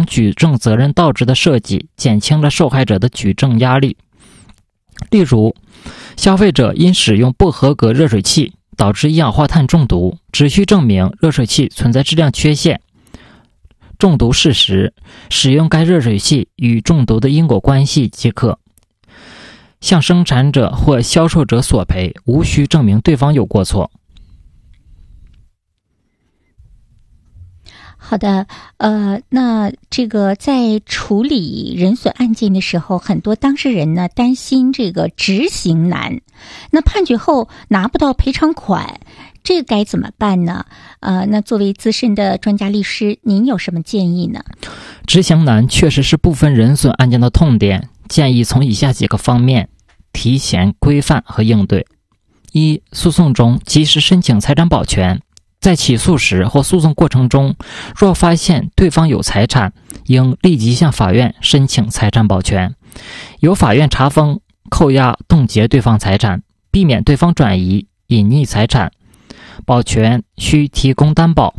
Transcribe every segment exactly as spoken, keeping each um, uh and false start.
种举证责任倒置的设计减轻了受害者的举证压力。例如，消费者因使用不合格热水器导致一氧化碳中毒，只需证明热水器存在质量缺陷、中毒事实，使用该热水器与中毒的因果关系即可，向生产者或销售者索赔，无需证明对方有过错。 好的，呃，那这个在处理人损案件的时候，很多当事人呢担心这个执行难，那判决后拿不到赔偿款，这该怎么办呢？呃，那作为资深的专家律师，您有什么建议呢？ 执行难确实是部分人损案件的痛点，建议从以下几个方面提前规范和应对。一、诉讼中及时申请财产保全。在起诉时或诉讼过程中，若发现对方有财产，应立即向法院申请财产保全，由法院查封、扣押、冻结对方财产，避免对方转移、隐匿财产。保全需提供担保，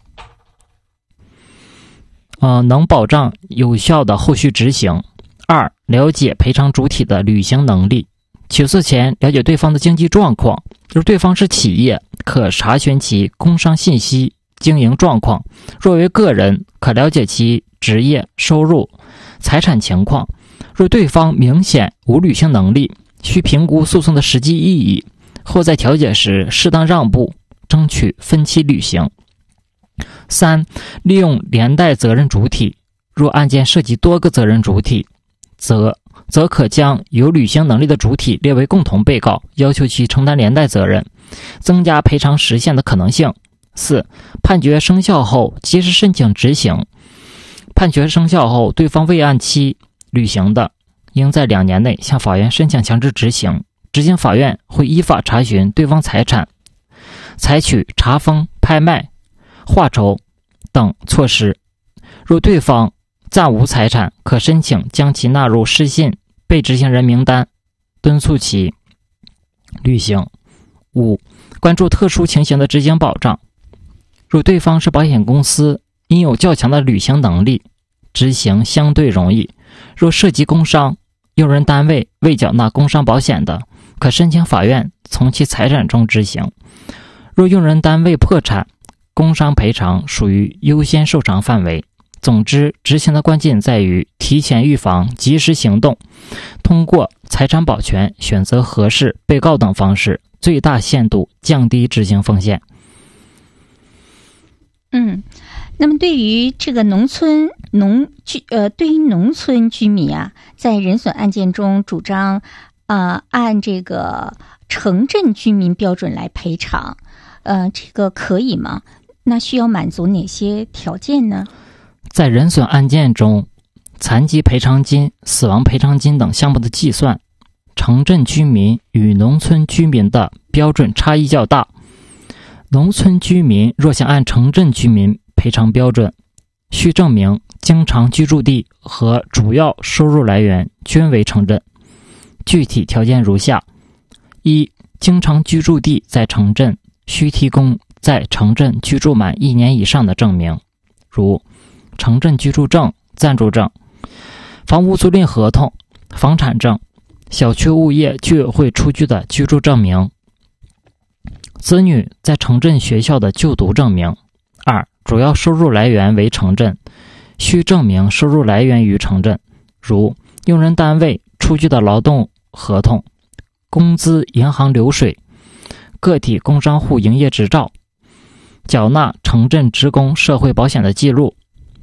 呃，能保障有效的后续执行。二、了解赔偿主体的履行能力。起诉前了解对方的经济状况，如对方是企业，可查询其工商信息、经营状况；若为个人，可了解其职业、收入、财产情况。若对方明显无履行能力，需评估诉讼的实际意义，或在调解时适当让步，争取分期履行。三、利用连带责任主体。若案件涉及多个责任主体，则则可将有履行能力的主体列为共同被告，要求其承担连带责任，增加赔偿实现的可能性。四、判决生效后及时申请执行。判决生效后，对方未按期履行的，应在两年内向法院申请强制执行。执行法院会依法查询对方财产，采取查封、拍卖、划筹等措施。若对方暂无财产，可申请将其纳入失信被执行人名单，敦促其履行。五、关注特殊情形的执行保障。若对方是保险公司，因有较强的履行能力，执行相对容易。若涉及工伤，用人单位未缴纳工伤保险的，可申请法院从其财产中执行。若用人单位破产，工伤赔偿属于优先受偿范围。总之，执行的关键在于提前预防、及时行动，通过财产保全、选择合适被告等方式，最大限度降低执行风险。 嗯，那么对于这个农村农居呃，对于农村居民啊，在人损案件中主张啊、呃、按这个城镇居民标准来赔偿，呃，这个可以吗？那需要满足哪些条件呢？ 在人损案件中，残疾赔偿金、死亡赔偿金等项目的计算，城镇居民与农村居民的标准差异较大。农村居民若想按城镇居民赔偿标准，需证明经常居住地和主要收入来源均为城镇。具体条件如下：一、经常居住地在城镇，需提供在城镇居住满一年以上的证明，如城镇居住证、暂住证、房屋租赁合同、房产证、小区物业居委会出具的居住证明，子女在城镇学校的就读证明。二、主要收入来源为城镇，需证明收入来源于城镇，如用人单位出具的劳动合同、工资银行流水、个体工商户营业执照、缴纳城镇职工社会保险的记录。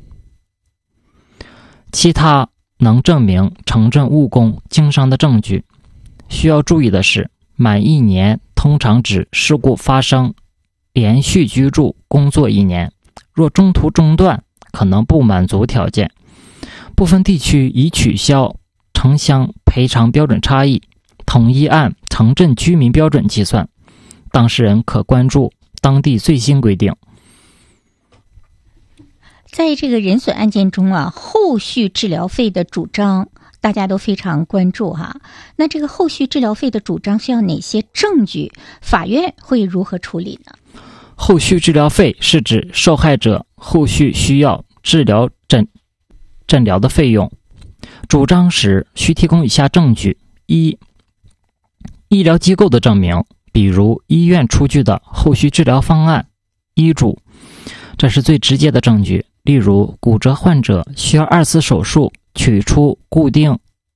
其他能证明城镇务工经商的证据。需要注意的是，满一年通常指事故发生连续居住工作一年，若中途中断可能不满足条件。部分地区已取消城乡赔偿标准差异，统一按城镇居民标准计算，当事人可关注当地最新规定。 在这个人损案件中啊，后续治疗费的主张大家都非常关注哈。那这个后续治疗费的主张需要哪些证据？法院会如何处理呢？ 后续治疗费是指受害者后续需要治疗诊诊疗的费用。主张时需提供以下证据：一、医疗机构的证明，比如医院出具的后续治疗方案、医嘱，这是最直接的证据。例如，骨折患者需要二次手术取出固定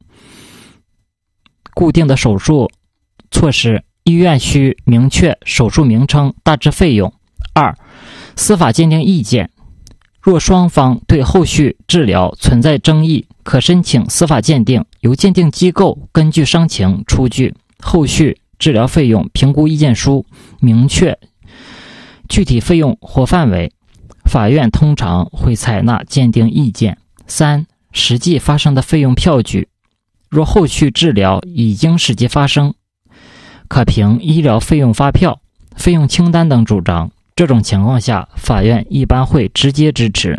固定的手术措施，医院需明确手术名称、大致费用。二、司法鉴定意见，若双方对后续治疗存在争议，可申请司法鉴定，由鉴定机构根据伤情出具后续治疗费用评估意见书，明确具体费用或范围。法院通常会采纳鉴定意见。三、实际发生的费用票据，若后续治疗已经实际发生，可凭医疗费用发票、费用清单等主张。这种情况下，法院一般会直接支持。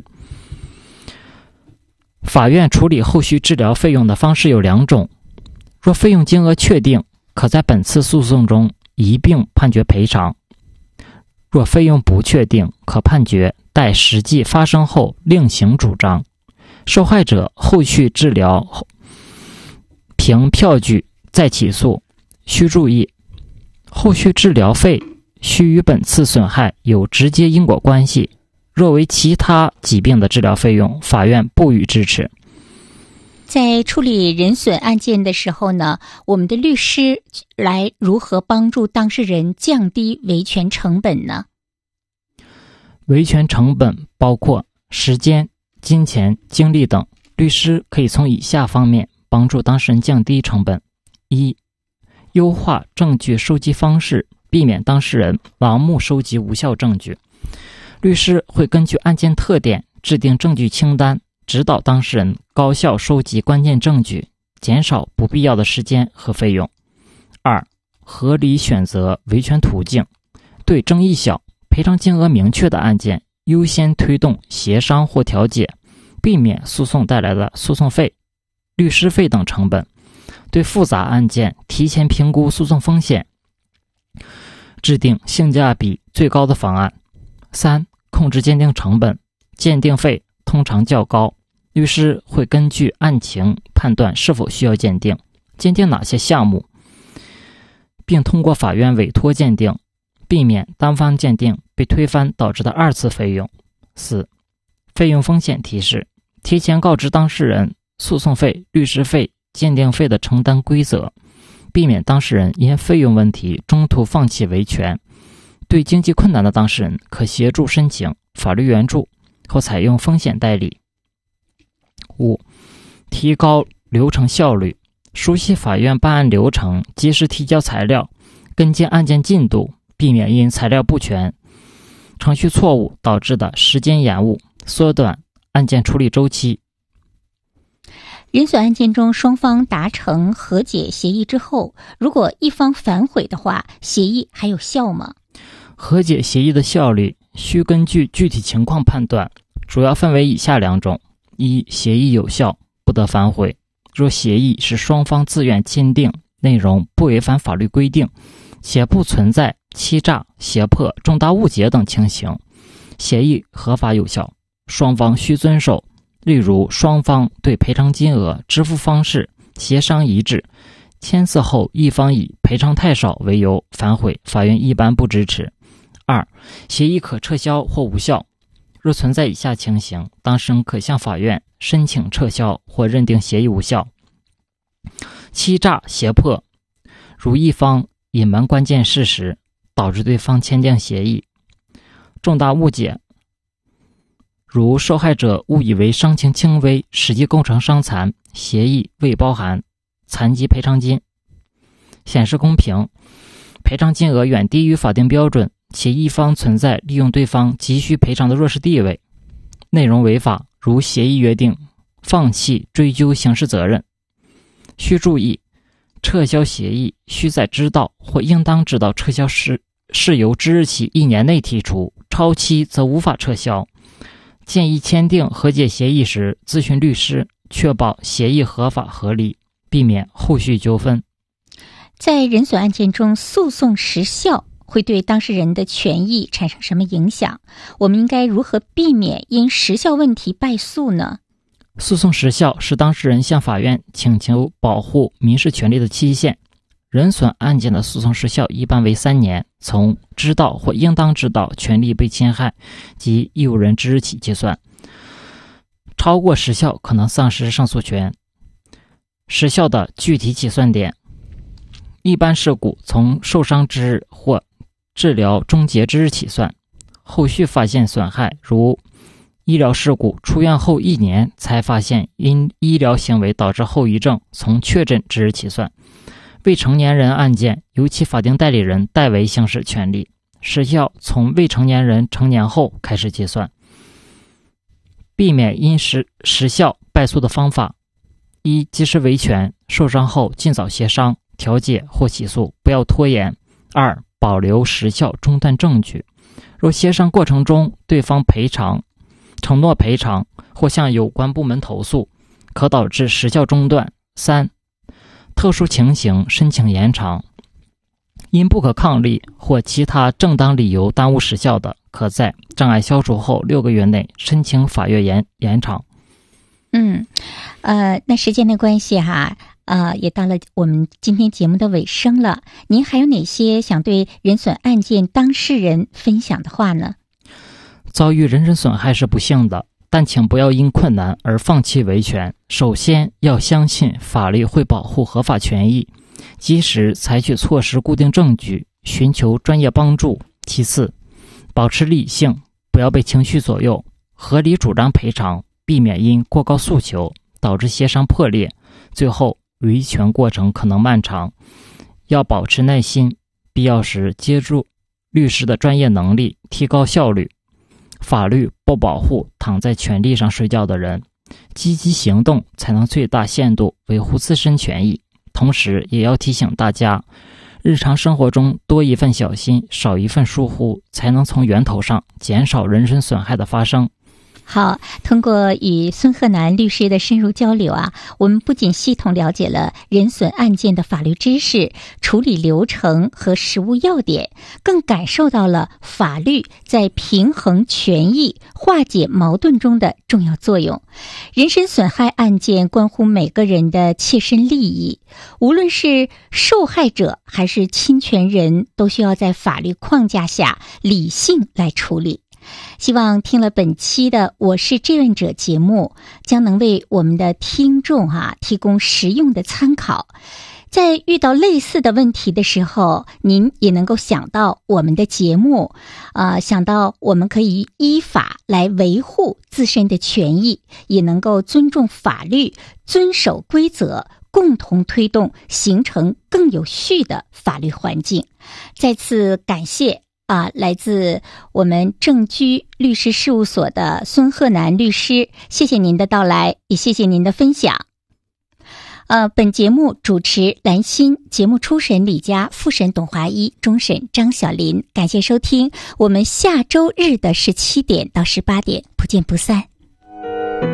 法院处理后续治疗费用的方式有两种：若费用金额确定，可在本次诉讼中一并判决赔偿；若费用不确定，可判决待实际发生后另行主张。受害者后续治疗后凭票据再起诉。需注意，后续治疗费需与本次损害有直接因果关系，若为其他疾病的治疗费用，法院不予支持。 在处理人损案件的时候呢，我们的律师来如何帮助当事人降低维权成本呢？ 维权成本包括时间、金钱、精力等，律师可以从以下方面帮助当事人降低成本：一、优化证据收集方式，避免当事人盲目收集无效证据。律师会根据案件特点制定证据清单，指导当事人高效收集关键证据，减少不必要的时间和费用。二、合理选择维权途径，对争议小、赔偿金额明确的案件，优先推动协商或调解，避免诉讼带来的诉讼费、律师费等成本。对复杂案件，提前评估诉讼风险，制定性价比最高的方案。三、控制鉴定成本，鉴定费通常较高，律师会根据案情判断是否需要鉴定，鉴定哪些项目，并通过法院委托鉴定，避免单方鉴定被推翻导致的二次费用。四、费用风险提示，提前告知当事人诉讼费、律师费、鉴定费的承担规则，避免当事人因费用问题中途放弃维权。对经济困难的当事人，可协助申请法律援助或采用风险代理。五、提高流程效率，熟悉法院办案流程，及时提交材料，跟进案件进度，避免因材料不全、程序错误导致的时间延误，缩短案件处理周期。 人损案件中，双方达成和解协议之后，如果一方反悔的话，协议还有效吗？ 和解协议的效力需根据具体情况判断，主要分为以下两种：一、协议有效，不得反悔。若协议是双方自愿签订，内容不违反法律规定，且不存在欺诈、胁迫、重大误解等情形，协议合法有效，双方需遵守。例如，双方对赔偿金额、支付方式协商一致，签字后一方以赔偿太少为由反悔，法院一般不支持。二、协议可撤销或无效。若存在以下情形，当事人可向法院申请撤销或认定协议无效：欺诈、胁迫，如一方隐瞒关键事实，导致对方签订协议；重大误解，如受害者误以为伤情轻微，实际构成伤残，协议未包含残疾赔偿金；显示公平，赔偿金额远低于法定标准，且一方存在利用对方急需赔偿的弱势地位；内容违法，如协议约定放弃追究刑事责任。需注意，撤销协议需在知道或应当知道撤销事事由之日起一年内提出，超期则无法撤销。建议签订和解协议时咨询律师，确保协议合法合理，避免后续纠纷。 在人损案件中，诉讼时效会对当事人的权益产生什么影响？我们应该如何避免因时效问题败诉呢？ 诉讼时效是当事人向法院请求保护民事权利的期限。人损案件的诉讼时效一般为三年，从知道或应当知道权利被侵害及义务人之日起计算。超过时效可能丧失上诉权。时效的具体起算点：一般事故从受伤之日或治疗终结之日起算，后续发现损害，如医疗事故出院后一年才发现因医疗行为导致后遗症，从确诊之日起算。未成年人案件由其法定代理人代为行使权利，时效从未成年人成年后开始计算。避免因时时效败诉的方法：一、及时维权，受伤后尽早协商、调解或起诉，不要拖延。二、保留时效中断证据，若协商过程中对方赔偿、承诺赔偿或向有关部门投诉，可导致时效中断。三、特殊情形申请延长，因不可抗力或其他正当理由耽误时效的，可在障碍消除后六个月内申请法院延延长。 嗯，呃，那时间的关系哈，呃，也到了我们今天节目的尾声了。您还有哪些想对人损案件当事人分享的话呢？ 遭遇人身损害是不幸的，但请不要因困难而放弃维权。首先要相信法律会保护合法权益，及时采取措施固定证据，寻求专业帮助。其次，保持理性，不要被情绪左右，合理主张赔偿，避免因过高诉求导致协商破裂。最后，维权过程可能漫长，要保持耐心，必要时借助律师的专业能力，提高效率。法律不保护躺在权利上睡觉的人，积极行动才能最大限度维护自身权益。同时也要提醒大家，日常生活中多一份小心，少一份疏忽，才能从源头上减少人身损害的发生。 好，通过与孙鹤南律师的深入交流啊，我们不仅系统了解了人损案件的法律知识、处理流程和实务要点，更感受到了法律在平衡权益、化解矛盾中的重要作用。人身损害案件关乎每个人的切身利益，无论是受害者还是侵权人，都需要在法律框架下理性来处理。希望听了本期的《我是志愿者》节目，将能为我们的听众啊提供实用的参考。在遇到类似的问题的时候，您也能够想到我们的节目，呃，想到我们可以依法来维护自身的权益，也能够尊重法律，遵守规则，共同推动形成更有序的法律环境。再次感谢啊，来自我们正居律师事务所的孙鹤南律师，谢谢您的到来，也谢谢您的分享。呃，本节目主持兰心，节目初审李佳，复审董华一，终审张小林。感谢收听，我们下周日的十七点到十八点不见不散。